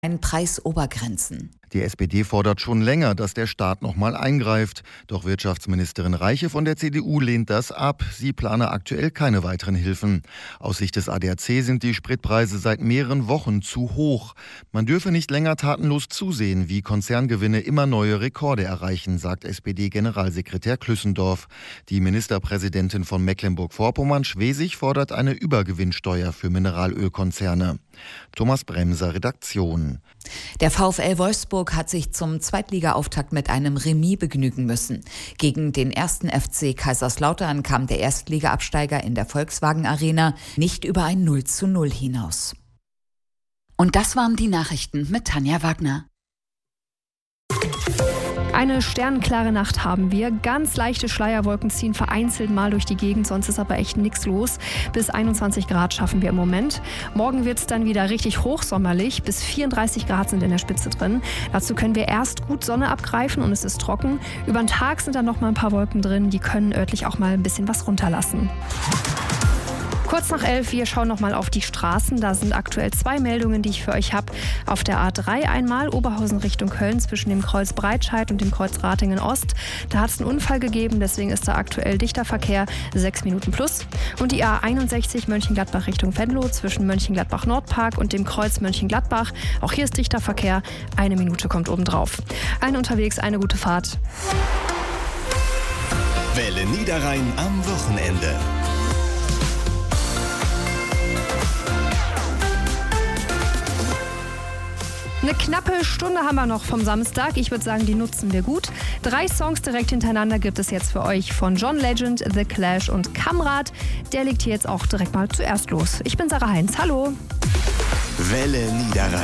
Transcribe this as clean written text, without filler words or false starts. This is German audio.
Preisobergrenzen. Die SPD fordert schon länger, dass der Staat noch mal eingreift. Doch Wirtschaftsministerin Reiche von der CDU lehnt das ab. Sie plane aktuell keine weiteren Hilfen. Aus Sicht des ADAC sind die Spritpreise seit mehreren Wochen zu hoch. Man dürfe nicht länger tatenlos zusehen, wie Konzerngewinne immer neue Rekorde erreichen, sagt SPD-Generalsekretär Klüssendorf. Die Ministerpräsidentin von Mecklenburg-Vorpommern, Schwesig, fordert eine Übergewinnsteuer für Mineralölkonzerne. Thomas Bremser, Redaktion. Der VfL Wolfsburg hat sich zum Zweitliga-Auftakt mit einem Remis begnügen müssen. Gegen den 1. FC Kaiserslautern kam der Erstliga-Absteiger in der Volkswagen Arena nicht über ein 0:0 hinaus. Und das waren die Nachrichten mit Tanja Wagner. Eine sternenklare Nacht haben wir. Ganz leichte Schleierwolken ziehen vereinzelt mal durch die Gegend, sonst ist aber echt nichts los. Bis 21 Grad schaffen wir im Moment. Morgen wird es dann wieder richtig hochsommerlich. Bis 34 Grad sind in der Spitze drin. Dazu können wir erst gut Sonne abgreifen und es ist trocken. Über den Tag sind dann noch mal ein paar Wolken drin. Die können örtlich auch mal ein bisschen was runterlassen. Kurz nach 11, wir schauen nochmal auf die Straßen. Da sind aktuell 2 Meldungen, die ich für euch habe. Auf der A3 einmal, Oberhausen Richtung Köln, zwischen dem Kreuz Breitscheid und dem Kreuz Ratingen Ost. Da hat es einen Unfall gegeben, deswegen ist da aktuell dichter Verkehr, 6 Minuten plus. Und die A61 Mönchengladbach Richtung Venlo, zwischen Mönchengladbach Nordpark und dem Kreuz Mönchengladbach. Auch hier ist dichter Verkehr, 1 Minute kommt obendrauf. Eine unterwegs, eine gute Fahrt. Welle Niederrhein am Wochenende. Eine knappe Stunde haben wir noch vom Samstag. Ich würde sagen, die nutzen wir gut. 3 Songs direkt hintereinander gibt es jetzt für euch von John Legend, The Clash und Kamrat. Der legt hier jetzt auch direkt mal zuerst los. Ich bin Sarah Heinz. Hallo. Welle Niederrhein.